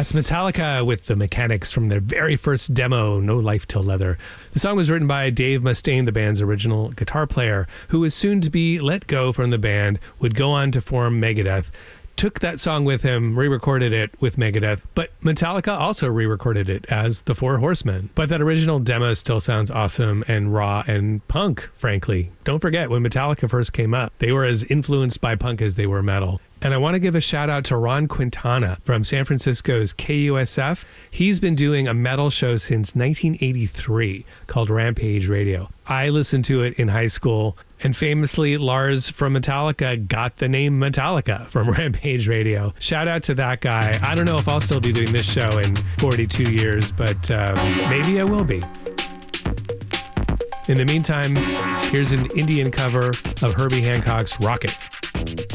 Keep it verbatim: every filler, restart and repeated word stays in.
That's Metallica with the Mechanics from their very first demo, No Life Till Leather. The song was written by Dave Mustaine, the band's original guitar player, who was soon to be let go from the band, would go on to form Megadeth. Took that song with him, re-recorded it with Megadeth, but Metallica also re-recorded it as the Four Horsemen. But that original demo still sounds awesome and raw and punk, frankly. Don't forget, when Metallica first came up, they were as influenced by punk as they were metal. And I want to give a shout out to Ron Quintana from San Francisco's K U S F. He's been doing a metal show since nineteen eighty-three called Rampage Radio. I listened to it in high school, and famously, Lars from Metallica got the name Metallica from Rampage Radio. Shout out to that guy. I don't know if I'll still be doing this show in forty-two years, but uh, maybe I will be. In the meantime, here's an Indian cover of Herbie Hancock's Rocket.